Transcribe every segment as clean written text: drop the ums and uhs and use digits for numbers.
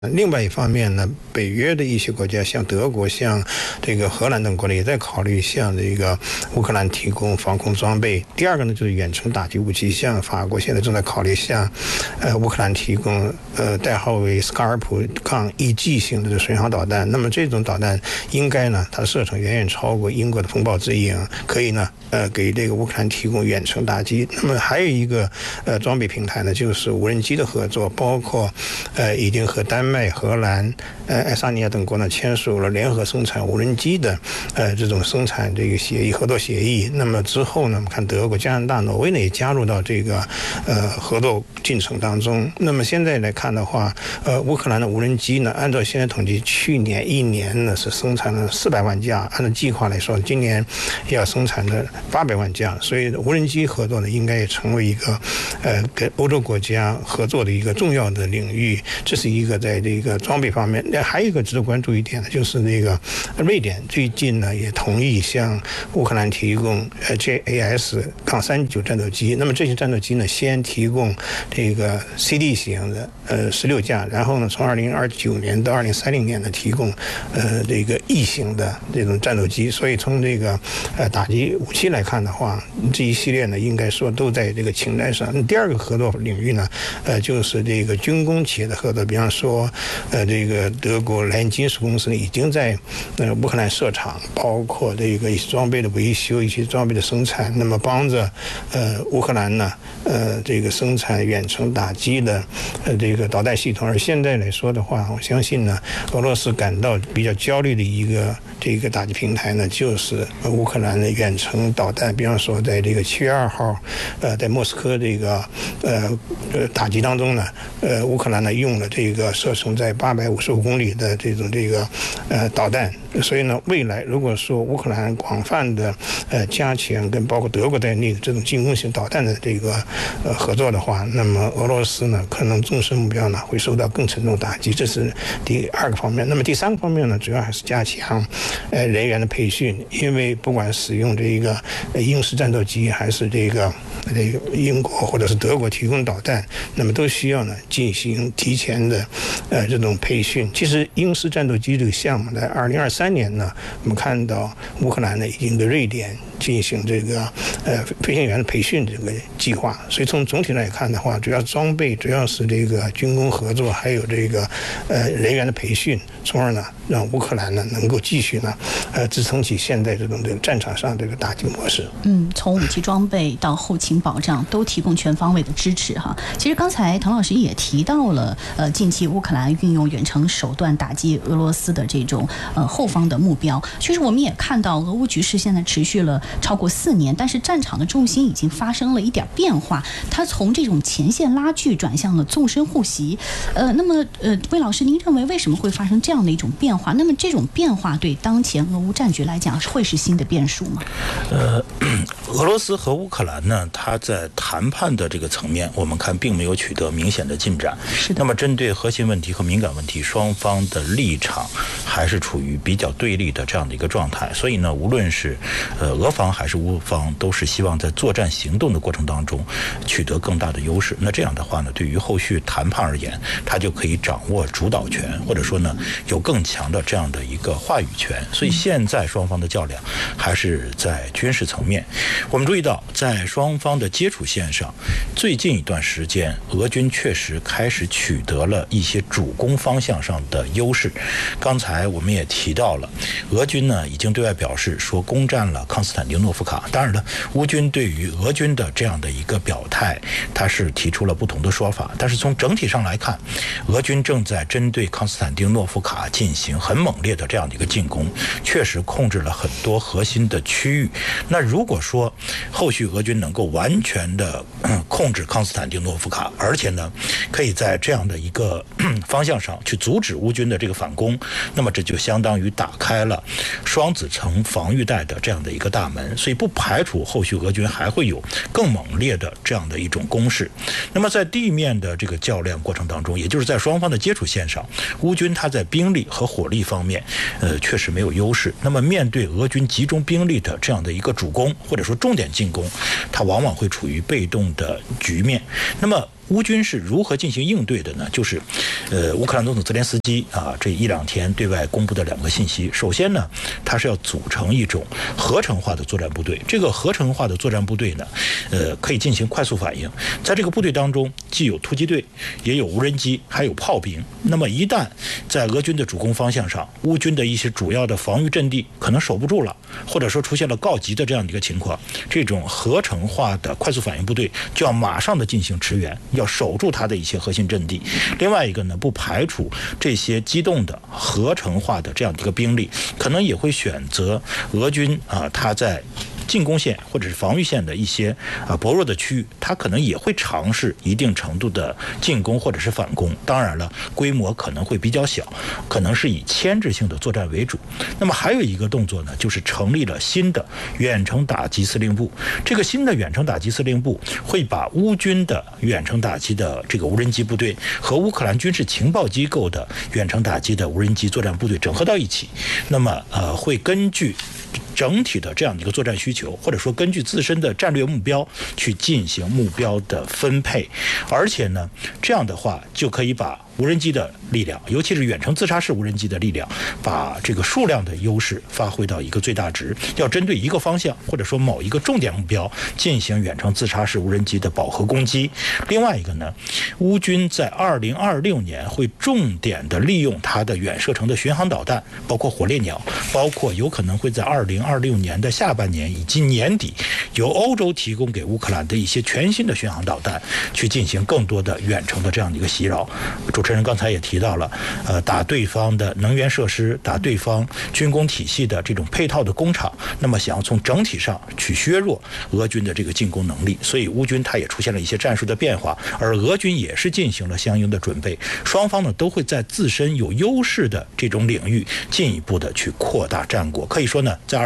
另外一方面呢，北约的一些国家，像德国、像这个荷兰等国呢，也在考虑向这个乌克兰提供防空装备。第二个呢，就是远程打击武器，像法国现在正在考虑向乌克兰提供代号为斯卡尔普杠1G 型的巡航导弹。那么这种导弹应该呢，它的射程远远超过英国的风暴之鹰，可以呢给这个乌克兰提供远程打击。那么还有一个装备平台呢，就是无人机的合作，包括已经和丹麦、荷兰、爱沙尼亚等国呢签署了联合生产无人机的这种生产这个合作协议。那么之后呢，我们看德国、加拿大、挪威呢也加入到这个合作进程当中。那么现在来看的话，乌克兰的无人机呢，按照现在统计，去年1年呢是生产了400万架，按照计划来说，今年要生产的800万架。所以无人机合作呢，应该也成为一个跟欧洲国家合作的一个重要的领域。这是一个在这个装备方面。还有一个值得关注一点呢，就是那个瑞典最近呢也同意向乌克兰提供JAS-39战斗机。那么这些战斗机呢，先提供这个 CD 型的16架，然后呢从2029年到2030年呢提供这个 E 型的这种战斗机。所以从这个打击武器来看的话，这一系列呢应该说都在这个清单上。第二个合作领域呢，就是这个军工企业的合作，比方说这个德国莱茵金属公司呢已经在乌克兰设厂，包括这个一些装备的维修、一些装备的生产，那么帮着乌克兰呢这个生产远程打击的这个导弹系统。而现在来说的话，我相信呢，俄罗斯感到比较焦虑的一个这个打击平台呢，就是乌克兰的远程导弹。比方说，在这个7月2号，在莫斯科这个打击当中呢，乌克兰呢用了这个射程在855公里的这个导弹。所以呢，未来如果说乌克兰广泛的加强跟包括德国在内的这种进攻型导弹的这个合作的话，那么俄罗斯呢可能纵深目标呢会受到更沉重打击。这是第二个方面。那么第三个方面呢，主要还是加强人员的培训，因为不管使用这个英式战斗机还是这个英国或者是德国提供导弹，那么都需要呢进行提前的这种培训。其实英式战斗机这个项目在2023年呢，我们看到乌克兰呢已经对瑞典进行这个飞行员的培训这个计划。所以从总体来看的话，主要装备主要是这个军工合作，还有这个人员的培训，从而呢让乌克兰呢能够继续呢支撑起现在这个战场上这个打击模式。 从武器装备到后勤保障都提供全方位的支持哈。其实刚才唐老师也提到了近期乌克兰运用远程手段打击俄罗斯的这种后方的目标。其实我们也看到俄乌局势现在持续了超过4年，但是战场的重心已经发生了一点变化，它从这种前线拉锯转向了纵深护袭。那么魏老师，您认为为什么会发生这样的一种变化？那么这种变化对当前俄乌战局来讲会是新的变数吗？ 俄罗斯和乌克兰呢，它在谈判的这个层面，我们看并没有取得明显的进展。 是的。 那么针对核心问题和敏感问题，双方的立场还是处于比较对立的这样的一个状态。所以呢，无论是俄方还是乌方，都是希望在作战行动的过程当中取得更大的优势。那这样的话呢，对于后续谈判而言，他就可以掌握主导权，或者说呢，有更强的这样的一个话语权。所以现在双方的较量还是在军事层面。我们注意到，在双方的接触线上，最近一段时间，俄军确实开始取得了一些主攻方向上的优势。刚才我们也提到了，俄军呢已经对外表示说攻占了康斯坦丁诺夫卡。当然了，乌军对于俄军的这样的一个表态，他是提出了不同的说法。但是从整体上来看，俄军正在针对康斯坦丁诺夫卡进行很猛烈的这样的一个进攻，确实控制了很多核心的区域。那如果说后续俄军能够完全的控制康斯坦丁诺夫卡，而且呢可以在这样的一个方向上去阻止乌军的这个反攻，那么这就相当于打开了双子城防御带的这样的一个大门。所以不排除后续俄军还会有更猛烈的这样的一种攻势。那么在地面的这个较量过程当中，也就是在双方的接触线上，乌军它在兵力和火力方面确实没有优势。那么面对俄军集中兵力的这样的一个主攻或者说重点进攻，它往往会处于被动的局面。那么乌军是如何进行应对的呢？就是乌克兰总统泽连斯基这一两天对外公布的2个信息。首先呢，他是要组成一种合成化的作战部队。这个合成化的作战部队呢，可以进行快速反应。在这个部队当中，既有突击队，也有无人机，还有炮兵。那么一旦在俄军的主攻方向上，乌军的一些主要的防御阵地可能守不住了，或者说出现了告急的这样的一个情况，这种合成化的快速反应部队就要马上的进行驰援，要守住它的一些核心阵地。另外一个呢，不排除这些机动的合成化的这样的一个兵力，可能也会选择俄军他在进攻线或者是防御线的一些薄弱的区域，它可能也会尝试一定程度的进攻或者是反攻。当然了，规模可能会比较小，可能是以牵制性的作战为主。那么还有一个动作呢，就是成立了新的远程打击司令部。这个新的远程打击司令部会把乌军的远程打击的这个无人机部队和乌克兰军事情报机构的远程打击的无人机作战部队整合到一起。那么会根据整体的这样的一个作战需求，或者说根据自身的战略目标去进行目标的分配，而且呢，这样的话就可以把无人机的力量，尤其是远程自杀式无人机的力量，把这个数量的优势发挥到一个最大值。要针对一个方向或者说某一个重点目标进行远程自杀式无人机的饱和攻击。另外一个呢，乌军在2026年会重点的利用它的远射程的巡航导弹，包括火烈鸟，包括有可能会在2026年的下半年以及年底由欧洲提供给乌克兰的一些全新的巡航导弹，去进行更多的远程的这样的一个袭扰。主持人刚才也提到了，打对方的能源设施，打对方军工体系的这种配套的工厂，那么想要从整体上去削弱俄军的这个进攻能力，所以乌军它也出现了一些战术的变化，而俄军也是进行了相应的准备。双方呢都会在自身有优势的这种领域进一步的去扩大战果。可以说呢，在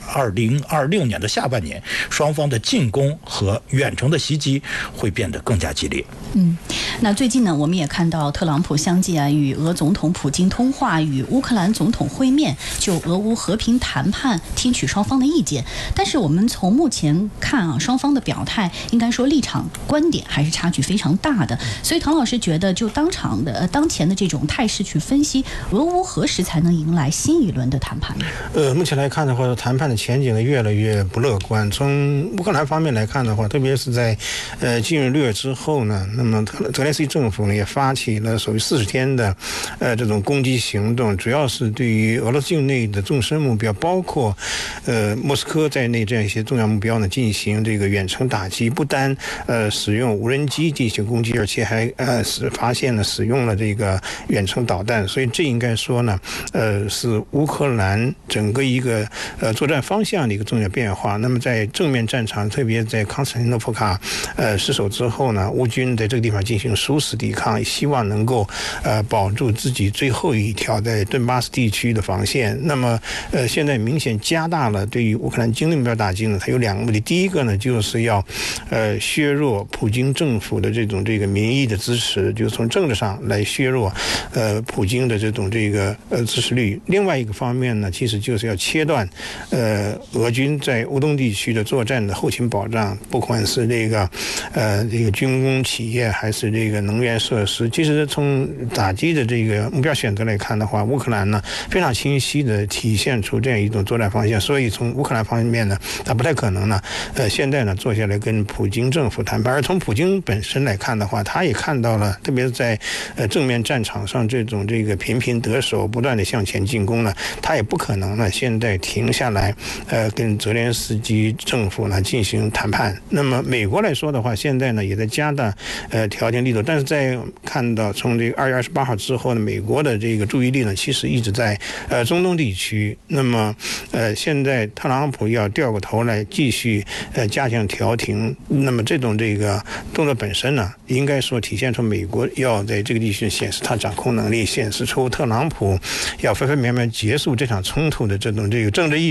2026年的下半年，双方的进攻和远程的袭击会变得更加激烈。 那最近呢，我们也看到特朗普相继与俄总统普京通话，与乌克兰总统会面，就俄乌和平谈判听取双方的意见。但是我们从目前看双方的表态，应该说立场观点还是差距非常大的。所以唐老师觉得，就当前的这种态势去分析，俄乌何时才能迎来新一轮的谈判呢？ 目前来看的话，谈判的前景呢越来越不乐观。从乌克兰方面来看的话，特别是在进入6月之后呢，那么泽连斯基政府呢也发起了所谓40天的这种攻击行动，主要是对于俄罗斯境内的纵深目标，包括莫斯科在内这样一些重要目标呢进行这个远程打击，不单使用无人机进行攻击，而且还发现了使用了这个远程导弹。所以这应该说呢是乌克兰整个一个作战方向的一个重要变化。那么在正面战场，特别在康斯坦丁诺夫卡失守之后呢，乌军在这个地方进行殊死抵抗，希望能够保住自己最后一条在顿巴斯地区的防线。那么现在明显加大了对于乌克兰经济目标打击呢，它有2个目的。第一个呢，就是要削弱普京政府的这个民意的支持，就是从政治上来削弱普京的这种支持率。另外一个方面呢，其实就是要切断俄军在乌东地区的作战的后勤保障，不管是这个军工企业还是这个能源设施。其实从打击的这个目标选择来看的话，乌克兰呢非常清晰的体现出这样一种作战方向。所以从乌克兰方面呢，它不太可能呢现在呢坐下来跟普京政府谈判。而从普京本身来看的话，他也看到了，特别是在正面战场上这种频频得手，不断的向前进攻呢，他也不可能呢现在停下来跟泽连斯基政府呢进行谈判。那么美国来说的话，现在呢也在加大调停力度，但是在看到从这个2月28号之后呢，美国的这个注意力呢其实一直在中东地区。那么现在特朗普要掉过头来继续加强调停，那么这种动作本身呢，应该说体现出美国要在这个地区显示它掌控能力，显示出特朗普要分分秒秒结束这场冲突的这种政治意志。但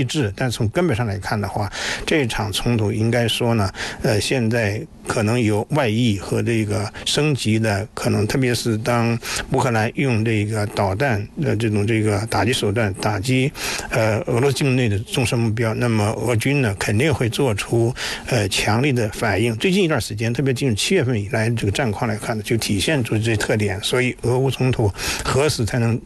但从根本上来看的话，这场冲突应该说呢，现在可能有外溢和这个升级的可能，特别是当乌克兰用这个导弹的这种打击手段打击俄罗斯境内的重射目标，那么俄军呢肯定会做出强力的反应。最近一段时间，特别进入7月份以来这个战况来看呢，就体现出这些特点。所以俄乌冲突何时才能